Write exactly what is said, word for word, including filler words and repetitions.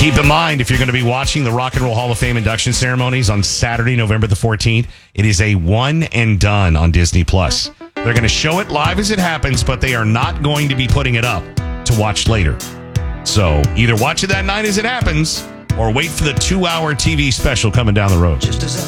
Keep in mind, if you're going to be watching the Rock and Roll Hall of Fame induction ceremonies on Saturday, November the fourteenth, it is a one and done on Disney Plus. They're going to show it live as it happens, but they are not going to be putting it up to watch later. So either watch it that night as it happens, or wait for the two-hour T V special coming down the road.